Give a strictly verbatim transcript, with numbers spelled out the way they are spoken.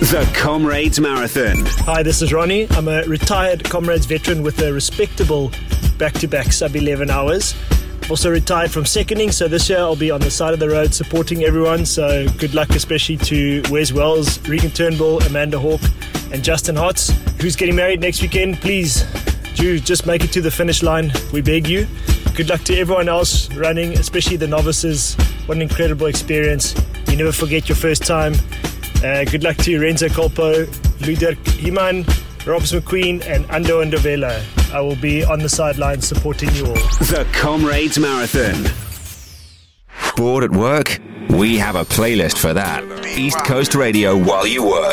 The Comrades Marathon. Hi, this is Ronnie. I'm a retired Comrades veteran with a respectable back-to-back sub eleven hours. Also retired from seconding, so this year I'll be on the side of the road supporting everyone. So good luck, especially to Wes Wells, Regan Turnbull, Amanda Hawke, and Justin Hotz, who's getting married next weekend. Please, do just make it to the finish line. We beg you. Good luck to everyone else running, especially the novices. What an incredible experience. You never forget your first time. Uh, good luck to Renzo Colpo, Luder Himan, Robs McQueen, and Ando Ndovela. I will be on the sidelines supporting you all. The Comrades Marathon. Bored at work? We have a playlist for that. East Coast Radio while you work.